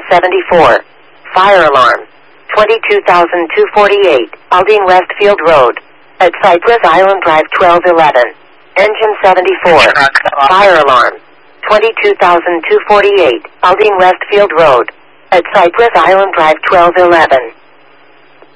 74. Fire alarm. 22,248. Aldine Westfield Road. At Cypress Island Drive 1211. Engine 74. Fire alarm. 22,248. Aldine Westfield Road. At Cypress Island Drive 1211.